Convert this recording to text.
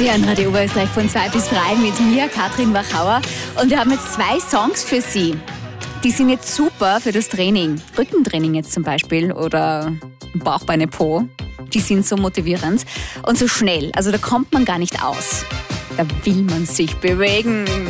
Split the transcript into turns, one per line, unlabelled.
Sie hören Radio Oberösterreich von 2 bis 3 mit mir, Katrin Wachauer. Und wir haben jetzt 2 Songs für Sie. Die sind jetzt super für das Training. Rückentraining jetzt zum Beispiel oder Bauch, Beine, Po. Die sind so motivierend und so schnell. Also da kommt man gar nicht aus. Da will man sich bewegen.